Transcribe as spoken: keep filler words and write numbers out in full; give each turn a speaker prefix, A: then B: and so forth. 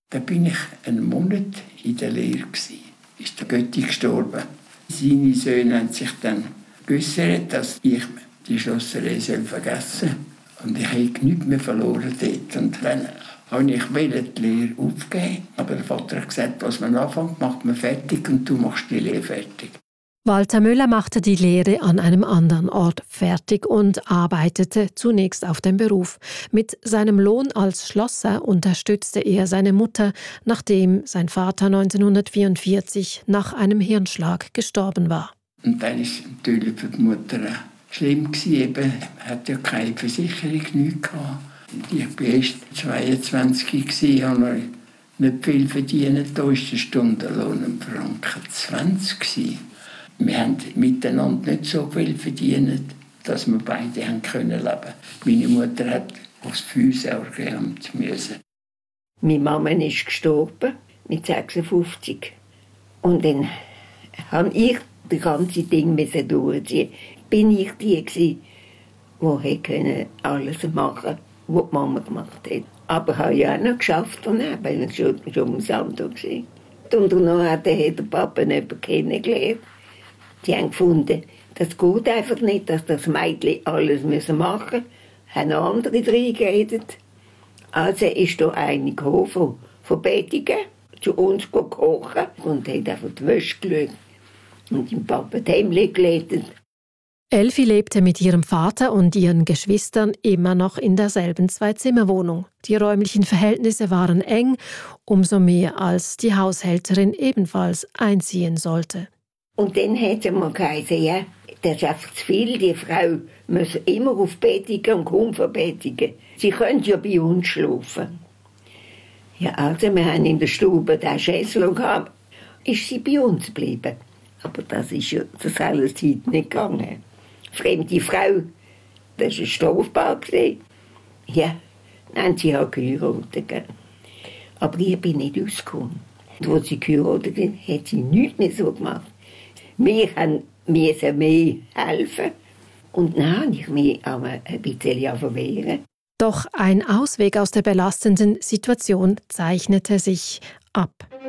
A: Da bin ich einen Monat in der Lehre. Ist der Götti gestorben. Seine Söhne haben sich dann geäussert, dass ich die Schlosserei vergessen soll. Und ich habe nichts mehr verloren dort. Und dann wollte ich die Lehre aufgeben. Aber der Vater hat gesagt, was man anfängt, macht man fertig und du machst die Lehre fertig.
B: Walter Müller machte die Lehre an einem anderen Ort fertig und arbeitete zunächst auf dem Beruf. Mit seinem Lohn als Schlosser unterstützte er seine Mutter, nachdem sein Vater neunzehnhundertvierundvierzig nach einem Hirnschlag gestorben war.
A: Und dann war es natürlich für die Mutter schlimm. Sie hatte ja keine Versicherung, nichts gehabt. Ich war erst zweiundzwanzig, habe nicht viel verdient. Da war der Stundenlohn ein Franken zwanzig. Wir haben miteinander nicht so viel verdient, dass wir beide leben können. Meine Mutter hat aufs Fürsorgeamt müssen.
C: Meine Mama ist gestorben mit sechsundfünfzig. Und dann habe ich das ganze Ding durchziehen. Bin ich die, die alles machen konnte, was die Mama gemacht hat. Aber ich habe ja auch noch geschafft und ich war schon, schon am Sando. Und danach hat der Papa jemanden kennengelernt. Die haben gefunden, das geht einfach nicht, dass das Mädchen alles machen müssen. Haben andere reingeredet. Also ist da einer gekommen von, von Bettigen zu uns kochen und hat einfach die Wäsche gelegt und dem Papa die Hemden geleitet.
B: Elfi lebte mit ihrem Vater und ihren Geschwistern immer noch in derselben Zwei-Zimmer-Wohnung. Die räumlichen Verhältnisse waren eng, umso mehr als die Haushälterin ebenfalls einziehen sollte.
C: Und dann hat sie mir gesagt, ja, das ist einfach zu viel, die Frau muss immer auf Bettigen und kaum von Bettigen. Sie können ja bei uns schlafen. Ja, also wir haben in der Stube den Schässel gehabt, ist sie bei uns geblieben. Aber das ist ja das alles Zeit nicht gegangen. Fremde Frau, das war strafbar. Ja, dann haben sie ja geheiratet. Aber ich bin nicht ausgekommen. Und als sie geheiratet hat, hat sie nichts mehr so gemacht. Wir mussten mehr helfen. Und dann habe ich mich aber ein bisschen verwehren.
B: Doch ein Ausweg aus der belastenden Situation zeichnete sich ab.